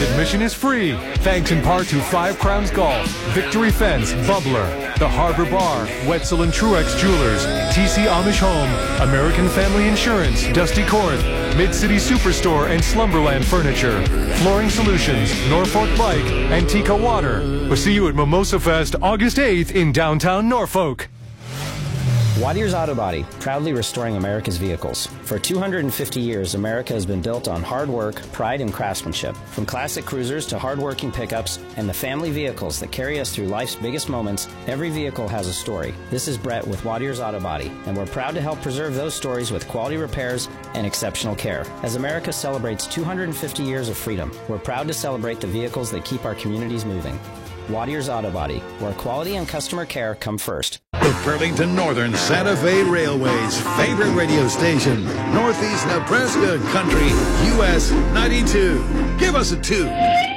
admission is free, thanks in part to Five Crowns Golf, Victory Fence, Bubbler, the Harbor Bar, Wetzel and Truex Jewelers, TC Amish Home, American Family Insurance, Dusty Corinth, Mid-City Superstore and Slumberland Furniture, Flooring Solutions, Norfolk Bike, Antica Water. We'll see you at Mimosa Fest August 8th in downtown Norfolk. Wattier's Auto Body, proudly restoring America's vehicles. For 250 years, America has been built on hard work, pride, and craftsmanship. From classic cruisers to hard-working pickups and the family vehicles that carry us through life's biggest moments, every vehicle has a story. This is Brett with Wattier's Auto Body, and we're proud to help preserve those stories with quality repairs and exceptional care. As America celebrates 250 years of freedom, we're proud to celebrate the vehicles that keep our communities moving. Wattier's Auto Body, where quality and customer care come first. The Burlington Northern Santa Fe Railway's favorite radio station, Northeast Nebraska Country, US 92. Give us a 2.